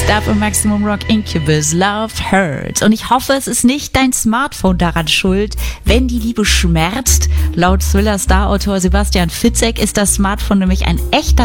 Stab im Maximum Rock Incubus, Love Hurts. Und ich hoffe, es ist nicht dein Smartphone daran schuld, wenn die Liebe schmerzt. Laut Thriller-Star-Autor Sebastian Fitzek ist das Smartphone nämlich ein echter